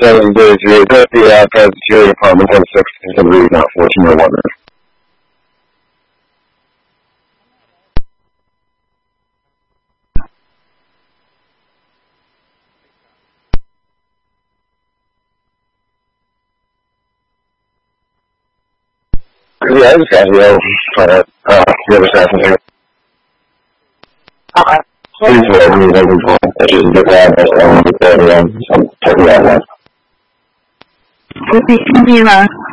there's the cafeteria apartment on 6 for some reason not 1401. Yeah, I just got here. The other side from here. Okay. Please let me know. I just get that. I'm taking that one. Repeat,